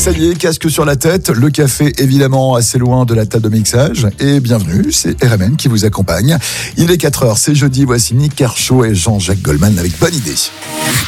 Ça y est, casque sur la tête, le café évidemment assez loin de la table de mixage. Et bienvenue, c'est RMN qui vous accompagne. Il est 4h, c'est jeudi, voici Nick Kershaw et Jean-Jacques Goldman avec Bonne Idée.